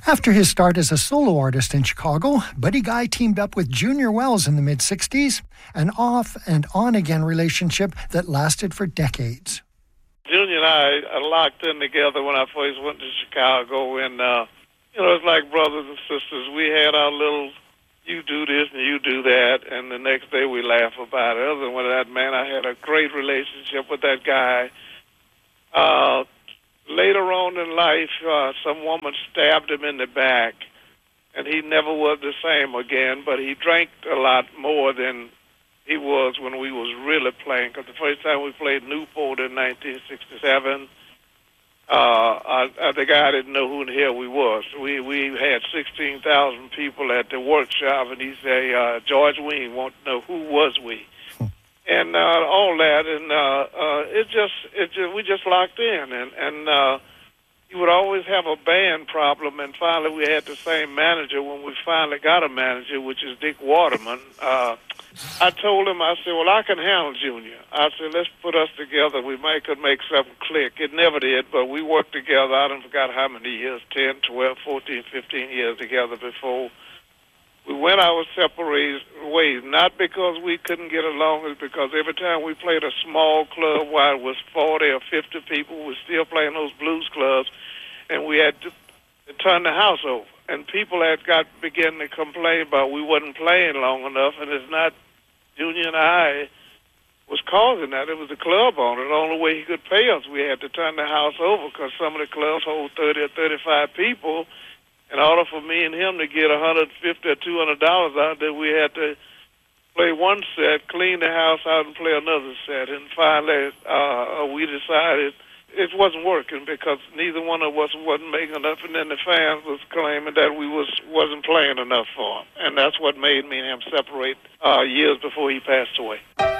After his start as a solo artist in Chicago, Buddy Guy teamed up with Junior Wells in the mid-'60s, an off and on-again relationship that lasted for decades. Junior and I are locked in together when I first went to Chicago, and, it's like brothers and sisters. We had our little, you do this and you do that, and the next day we laugh about it. Other than that, man, I had a great relationship with that guy. Later on in life, some woman stabbed him in the back, and he never was the same again, but he drank a lot more than he was when we was really playing, because the first time we played Newport in 1967, the guy didn't know who in the hell we was. We had 16,000 people at the workshop, and he said, George Wein wanted to know who was we. And all that, and we just locked in, and you would always have a band problem, and finally we had the same manager when we finally got a manager, which is Dick Waterman. I told him, I said, well, I can handle Junior. I said, let's put us together. We could make something click. It never did, but we worked together. I don't forgot how many years, 10, 12, 14, 15 years together before we went our separate ways, not because we couldn't get along, it's because every time we played a small club where it was 40 or 50 people, we were still playing those blues clubs, and we had to turn the house over. And people had began to complain about we wasn't playing long enough, and it's not Junior and I was causing that. It was the club owner. The only way he could pay us, we had to turn the house over because some of the clubs hold 30 or 35 people. In order for me and him to get $150 or $200 out there, we had to play one set, clean the house out, and play another set. And finally, we decided it wasn't working because neither one of us wasn't making enough, and then the fans was claiming that we wasn't playing enough for them. And that's what made me and him separate years before he passed away.